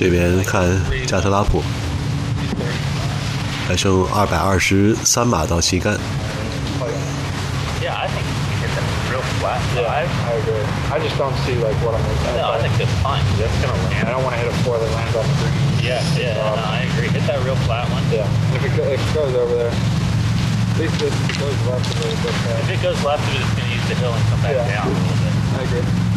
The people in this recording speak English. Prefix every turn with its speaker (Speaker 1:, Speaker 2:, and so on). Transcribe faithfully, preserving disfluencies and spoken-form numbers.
Speaker 1: 这边看加特拉普，还剩二百二十三码到旗杆。
Speaker 2: Yeah, I think you hit that real flat.
Speaker 3: Yeah, I, I agree. I just don't see like what I'm looking at.
Speaker 2: No, I think that's fine. That's gonna land.
Speaker 3: I don't want to hit a four that lands off the green.
Speaker 2: Yeah, yeah,
Speaker 3: Um,
Speaker 2: no, I agree. Hit that real flat one.
Speaker 3: Yeah. If it, go, if it goes over there, at least if it goes left of it, but, uh,
Speaker 2: If it goes left of it, it's gonna use the hill and come back
Speaker 3: Yeah.
Speaker 2: down a little bit.
Speaker 3: I agree.